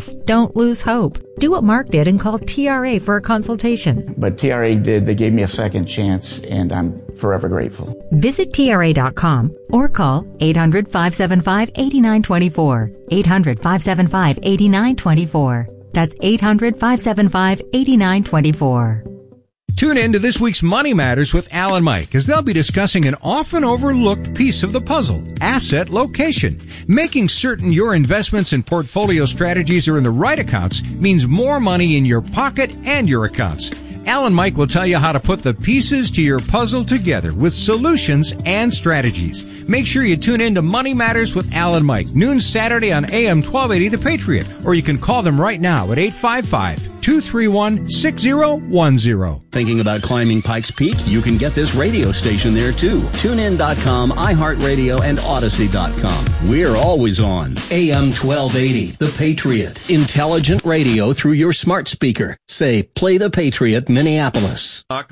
progress. Don't lose hope. Do what Mark did and call TRA for a consultation. But TRA did. They gave me a second chance, and I'm forever grateful. Visit TRA.com or call 800-575-8924. 800-575-8924. That's 800-575-8924. Tune in to this week's Money Matters with Al and Mike, as they'll be discussing an often overlooked piece of the puzzle, asset location. Making certain your investments and portfolio strategies are in the right accounts means more money in your pocket and your accounts. Al and Mike will tell you how to put the pieces to your puzzle together with solutions and strategies. Make sure you tune in to Money Matters with Al and Mike, noon Saturday on AM 1280 The Patriot, or you can call them right now at 855-231-6010. Thinking about climbing Pikes Peak? You can get this radio station there too. TuneIn.com, iHeartRadio, and Odyssey.com. We're always on. AM 1280 The Patriot. Intelligent radio through your smart speaker. Say, play The Patriot, Minneapolis.